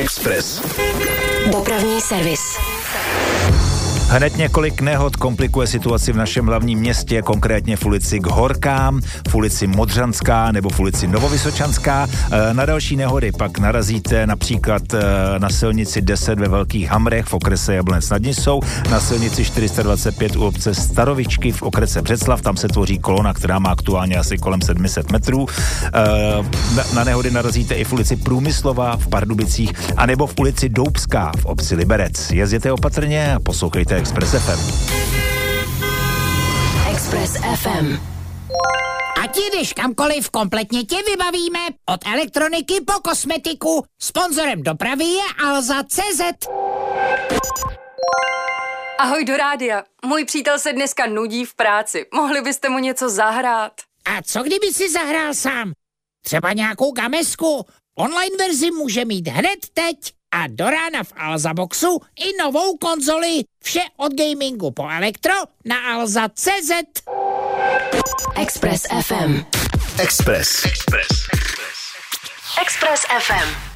Express. Dopravní servis. Hned několik nehod komplikuje situaci v našem hlavním městě, konkrétně v ulici K Horkám, v ulici Modřanská nebo v ulici Novovysočanská. Na další nehody pak narazíte například na silnici 10 ve Velkých Hamrech v okrese Jablonec nad Nisou, na silnici 425 u obce Starovičky v okrese Břeclav, tam se tvoří kolona, která má aktuálně asi kolem 700 metrů. Na nehody narazíte i v ulici Průmyslová v Pardubicích, anebo v ulici Doubská v obci Liberec. Jezděte opatrně a poslouchejte Express FM. Express FM. Ať jdeš kamkoliv, kompletně tě vybavíme. Od elektroniky po kosmetiku. Sponzorem dopravy je Alza.cz. Ahoj do rádia. Můj přítel se dneska nudí v práci. Mohli byste mu něco zahrát? A co kdyby si zahrál sám? Třeba nějakou gamesku. Online verzi může mít hned teď. A do rána v Alza Boxu i novou konzoli. Vše od gamingu po elektro na Alza.cz. Express FM. Express. Express FM.